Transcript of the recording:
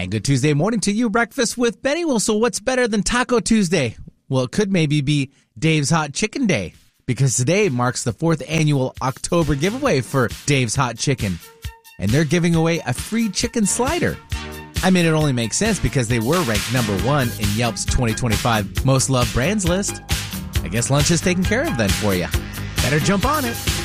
And good Tuesday morning to you. Breakfast with Benny. Well, so what's better than Taco Tuesday? Well, it could maybe be Dave's Hot Chicken Day, because today marks the 4th annual October giveaway for Dave's Hot Chicken. And they're giving away a free chicken slider. I mean, it only makes sense because they were ranked number 1 in Yelp's 2025 Most Loved Brands list. I guess lunch is taken care of then for you. Better jump on it.